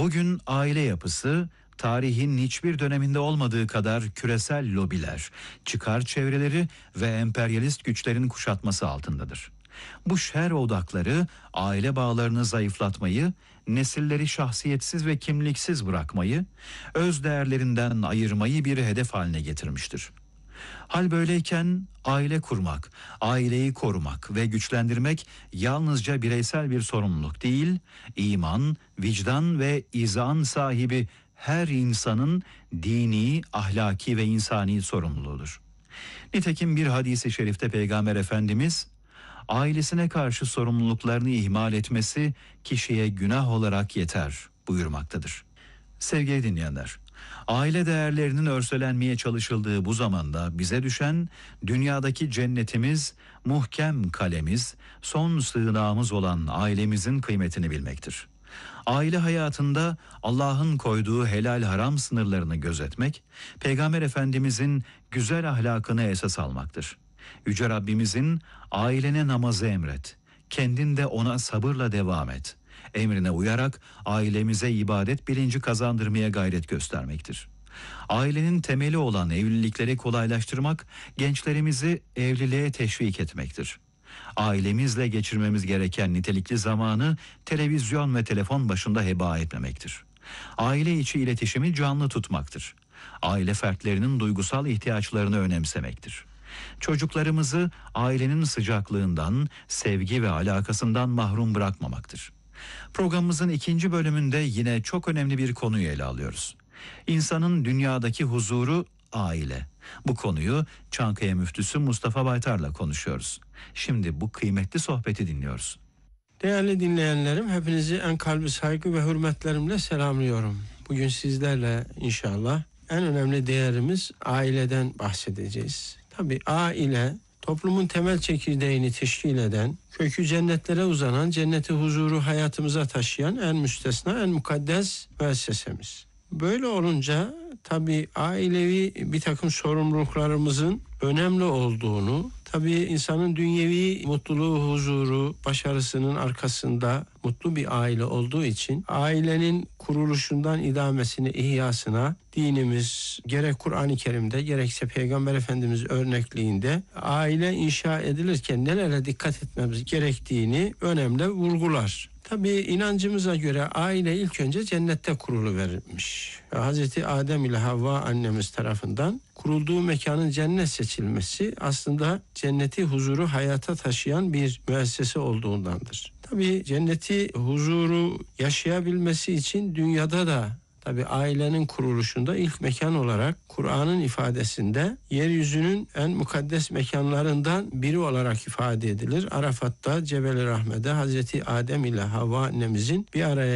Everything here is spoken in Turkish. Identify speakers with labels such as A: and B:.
A: Bugün aile yapısı tarihin hiçbir döneminde olmadığı kadar küresel lobiler, çıkar çevreleri ve emperyalist güçlerin kuşatması altındadır. Bu şer odakları aile bağlarını zayıflatmayı, nesilleri şahsiyetsiz ve kimliksiz bırakmayı, öz değerlerinden ayırmayı bir hedef haline getirmiştir. Hal böyleyken aile kurmak, aileyi korumak ve güçlendirmek yalnızca bireysel bir sorumluluk değil, iman, vicdan ve izan sahibi her insanın dini, ahlaki ve insani sorumluluğudur. Nitekim bir hadis-i şerifte Peygamber Efendimiz, ailesine karşı sorumluluklarını ihmal etmesi kişiye günah olarak yeter buyurmaktadır. Sevgili dinleyenler, aile değerlerinin örselenmeye çalışıldığı bu zamanda bize düşen dünyadaki cennetimiz, muhkem kalemiz, son sığınağımız olan ailemizin kıymetini bilmektir. Aile hayatında Allah'ın koyduğu helal haram sınırlarını gözetmek, Peygamber Efendimizin güzel ahlakını esas almaktır. Yüce Rabbimizin ailene namazı emret, kendin de ona sabırla devam et emrine uyarak ailemize ibadet bilinci kazandırmaya gayret göstermektir. Ailenin temeli olan evlilikleri kolaylaştırmak, gençlerimizi evliliğe teşvik etmektir. Ailemizle geçirmemiz gereken nitelikli zamanı televizyon ve telefon başında heba etmemektir. Aile içi iletişimi canlı tutmaktır. Aile fertlerinin duygusal ihtiyaçlarını önemsemektir. Çocuklarımızı ailenin sıcaklığından, sevgi ve alakasından mahrum bırakmamaktır. Programımızın ikinci bölümünde yine çok önemli bir konuyu ele alıyoruz. İnsanın dünyadaki huzuru aile. Bu konuyu Çankaya Müftüsü Mustafa Baytar'la konuşuyoruz. Şimdi bu kıymetli sohbeti dinliyoruz.
B: Değerli dinleyenlerim, hepinizi en kalbi saygı ve hürmetlerimle selamlıyorum. Bugün sizlerle inşallah en önemli değerimiz aileden bahsedeceğiz. Tabii aile toplumun temel çekirdeğini teşkil eden, kökü cennetlere uzanan, cenneti huzuru hayatımıza taşıyan en müstesna, en mukaddes müessesemiz. Böyle olunca tabii ailevi bir takım sorumluluklarımızın önemli olduğunu, tabii insanın dünyevi mutluluğu, huzuru, başarısının arkasında mutlu bir aile olduğu için ailenin kuruluşundan idamesine, ihyasına dinimiz gerek Kur'an-ı Kerim'de gerekse Peygamber Efendimiz örnekliğinde aile inşa edilirken nelere dikkat etmemiz gerektiğini önemli vurgular. Tabii inancımıza göre aile ilk önce cennette kuruluverilmiş. Hazreti Adem ile Havva annemiz tarafından kurulduğu mekanın cennet seçilmesi aslında cenneti huzuru hayata taşıyan bir müessese olduğundandır. Tabii cenneti huzuru yaşayabilmesi için dünyada da tabii ailenin kuruluşunda ilk mekan olarak Kur'an'ın ifadesinde yeryüzünün en mukaddes mekanlarından biri olarak ifade edilir. Arafat'ta Cebel-i Rahme'de Hazreti Adem ile Havva annemizin bir araya